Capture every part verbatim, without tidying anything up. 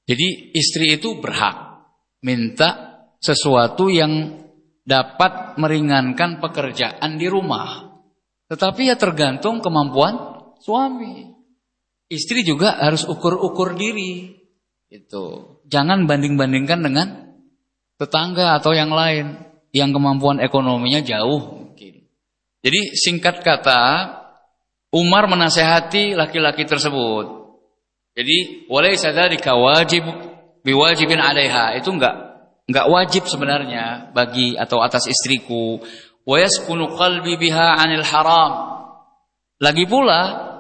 Jadi istri itu berhak minta sesuatu yang dapat meringankan pekerjaan di rumah. Tetapi ya tergantung kemampuan suami. Istri juga harus ukur-ukur diri. Itu. Jangan banding-bandingkan dengan tetangga atau yang lain yang kemampuan ekonominya jauh mungkin. Jadi singkat kata, Umar menasehati laki-laki tersebut. Jadi walaysa dzalika wajib biwajibin 'alaiha. Itu enggak enggak wajib sebenarnya bagi atau atas istriku. Wa yaskunu qalbi biha 'anil haram. Lagi pula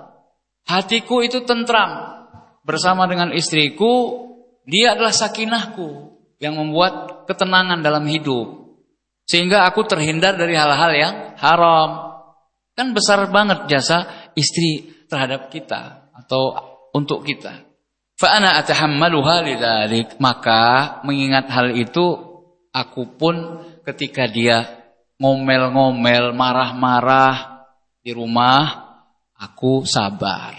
hatiku itu tentram bersama dengan istriku, dia adalah sakinahku yang membuat ketenangan dalam hidup. Sehingga aku terhindar dari hal-hal yang haram. Kan besar banget jasa istri terhadap kita atau untuk kita. Fa ana atahammaluha lidzalik. Maka mengingat hal itu, aku pun ketika dia ngomel-ngomel, marah-marah di rumah, aku sabar.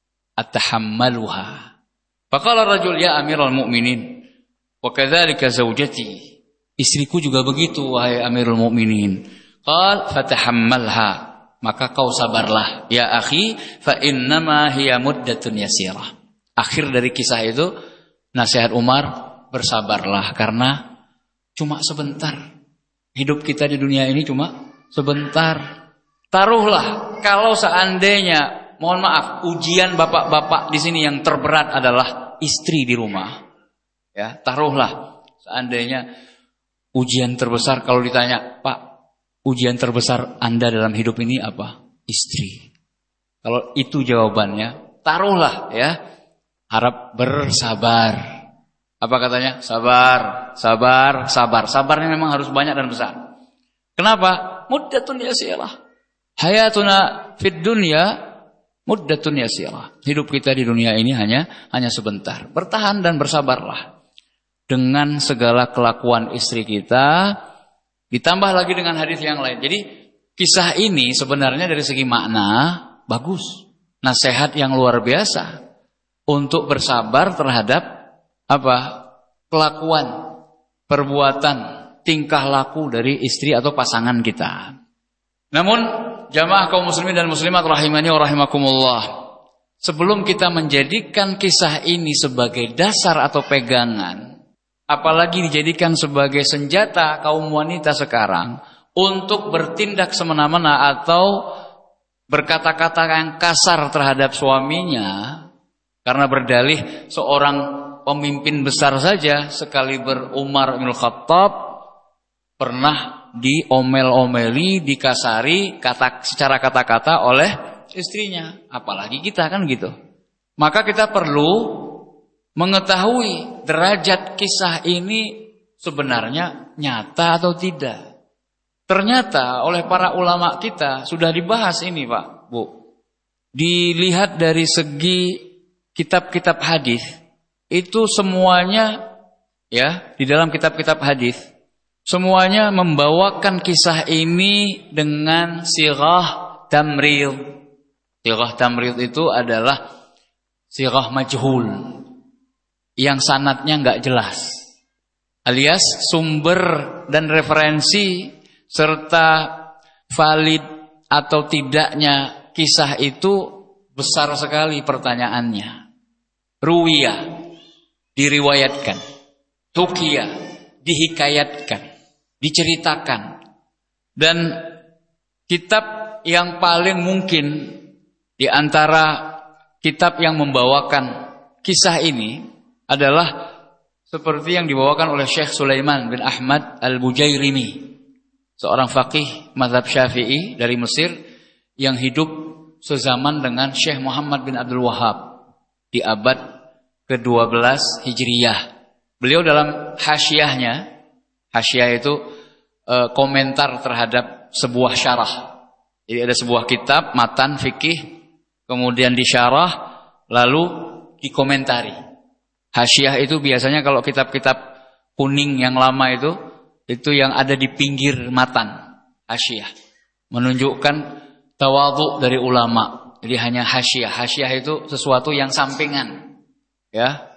Atahammaluha. Faqala rajul ya Amirul Mukminin, wa kadzalika zaujati. Istriku juga begitu wahai Amirul Mukminin. Qal fatahammalha. Maka kau sabarlah ya akhi, fa innama hiya muddatun yasirah. Akhir dari kisah itu nasihat Umar, bersabarlah karena cuma sebentar. Hidup kita di dunia ini cuma sebentar. Taruhlah kalau seandainya, mohon maaf, ujian bapak-bapak di sini yang terberat adalah istri di rumah. Ya, taruhlah seandainya ujian terbesar kalau ditanya, Pak, ujian terbesar Anda dalam hidup ini apa? Istri. Kalau itu jawabannya, taruhlah ya, harap bersabar. Apa katanya? Sabar, sabar, sabar. Sabarnya memang harus banyak dan besar. Kenapa? Muddatun yasirah. Hayatuna fid dunya muddatun yasirah. Hidup kita di dunia ini hanya hanya sebentar. Bertahan dan bersabarlah dengan segala kelakuan istri kita. Ditambah lagi dengan hadis yang lain. Jadi kisah ini sebenarnya dari segi makna bagus. Nasihat yang luar biasa untuk bersabar terhadap apa? Kelakuan, perbuatan, tingkah laku dari istri atau pasangan kita. Namun jamaah kaum muslimin dan muslimat rahimani wa rahimakumullah, sebelum kita menjadikan kisah ini sebagai dasar atau pegangan, apalagi dijadikan sebagai senjata kaum wanita sekarang untuk bertindak semena-mena atau berkata-kata yang kasar terhadap suaminya, karena berdalih seorang pemimpin besar saja sekaliber Umar bin Khattab pernah diomel-omeli, dikasari kata, secara kata-kata oleh istrinya, apalagi kita kan gitu. Maka kita perlu mengetahui derajat kisah ini sebenarnya nyata atau tidak. Ternyata oleh para ulama kita sudah dibahas ini Pak, Bu. Dilihat dari segi kitab-kitab hadis, itu semuanya ya, di dalam kitab-kitab hadis semuanya membawakan kisah ini dengan sirah tamrid. Sirah tamrid itu adalah sirah majhul, yang sanadnya enggak jelas, alias sumber dan referensi serta valid atau tidaknya kisah itu besar sekali pertanyaannya. Ruwiyah, diriwayatkan, hukiyah, dihikayatkan, diceritakan. Dan kitab yang paling mungkin di antara kitab yang membawakan kisah ini adalah seperti yang dibawakan oleh Syekh Sulaiman bin Ahmad Al-Bujairimi, seorang faqih mazhab Syafi'i dari Mesir yang hidup sezaman dengan Syekh Muhammad bin Abdul Wahhab di abad kedua belas Hijriyah. Beliau dalam hasyiahnya, hasyiah itu e, komentar terhadap sebuah syarah. Jadi ada sebuah kitab matan fikih, kemudian disyarah, lalu dikomentari. Hasyiah itu biasanya kalau kitab-kitab kuning yang lama itu, itu yang ada di pinggir matan, hasyiah. Menunjukkan tawadhu dari ulama. Jadi hanya hasyiah. Hasyiah itu sesuatu yang sampingan. Ya,